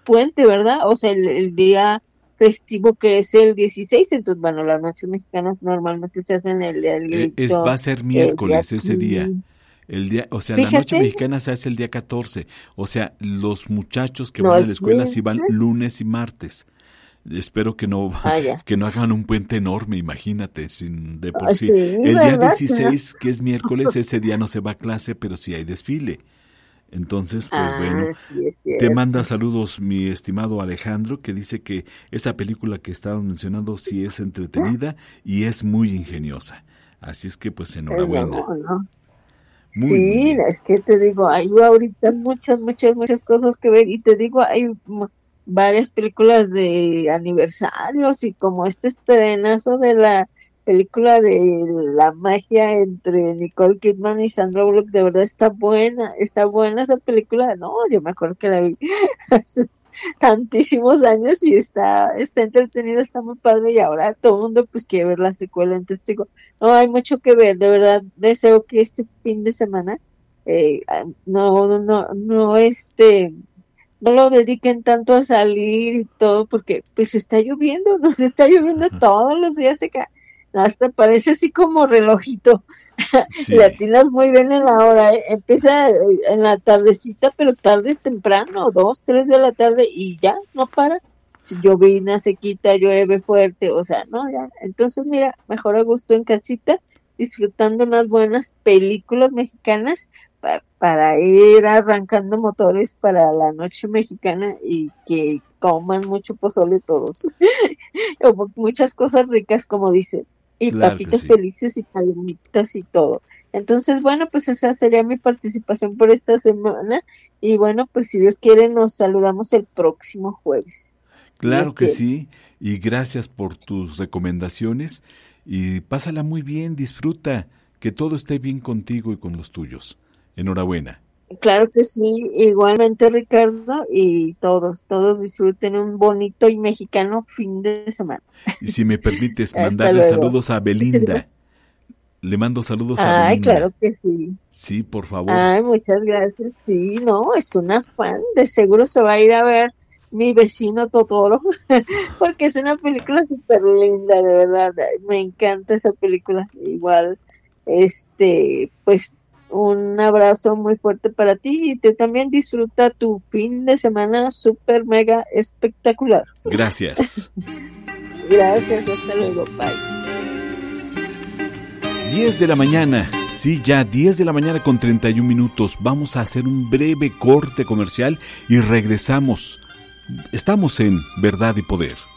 puente, ¿verdad? O sea, el día festivo que es el 16, entonces, bueno, las noches mexicanas normalmente se hacen el día del Va grito, a ser el día miércoles ese día. 15. El día, o sea, la noche Fíjate, mexicana se hace el día 14. O sea, los muchachos que no, van a el la escuela sí 15, van lunes y martes. Espero que no, ya. que no hagan un puente enorme, imagínate, sin de por Ah, sí. sí, El día ¿verdad? Sí, no. 16, que es miércoles, ese día no se va a clase, pero sí hay desfile. Entonces, pues bueno, Sí, es te cierto. manda saludos mi estimado Alejandro, que dice que esa película que estabas mencionando sí es entretenida y es muy ingeniosa. Así es que pues No, enhorabuena. no. Muy, muy Sí, bien. es que te digo, hay ahorita muchas cosas que ver y te digo, hay varias películas de aniversarios y como este estrenazo de la película de la magia entre Nicole Kidman y Sandra Bullock, de verdad está buena esa película. No, yo me acuerdo que la vi hace tantísimos años y está entretenida, está muy padre y ahora todo el mundo pues quiere ver la secuela, entonces digo, no, hay mucho que ver, de verdad deseo que este fin de semana no lo dediquen tanto a salir y todo, porque pues está lloviendo, nos está lloviendo todos los días acá, hasta parece así como relojito, le Sí, atinas muy bien en la hora, ¿eh? Empieza en la tardecita, pero tarde temprano, 2, 3 de la tarde y ya, no para. Si llovina, se quita, llueve fuerte, o sea, no, ya. Entonces, mira, mejor a gusto en casita, disfrutando unas buenas películas mexicanas para ir arrancando motores para la noche mexicana y que coman mucho pozole todos. O muchas cosas ricas, como dice, y claro que papitas sí. felices y palomitas y todo. Entonces, bueno, pues esa sería mi participación por esta semana. Y bueno, pues si Dios quiere, nos saludamos el próximo jueves. Si Claro Dios que quiere. sí. Y gracias por tus recomendaciones. Y pásala muy bien, disfruta. Que todo esté bien contigo y con los tuyos. Enhorabuena. Claro que sí, igualmente Ricardo, y todos disfruten un bonito y mexicano fin de semana. Y si me permites Hasta mandarle luego. saludos a Sí, dime. Belinda. Le mando saludos a Ay, claro Belinda. que sí. Sí, por favor. Ay, muchas gracias. Sí, no, es una fan. De seguro se va a ir a ver Mi vecino Totoro, porque es una película súper linda, de verdad. Ay, me encanta esa película. Igual, pues un abrazo muy fuerte para ti y tú también disfruta tu fin de semana súper mega espectacular. Gracias. Gracias, hasta luego, bye. 10 de la mañana. Sí, ya 10 de la mañana con 31 minutos. Vamos a hacer un breve corte comercial y regresamos. Estamos en Verdad y Poder.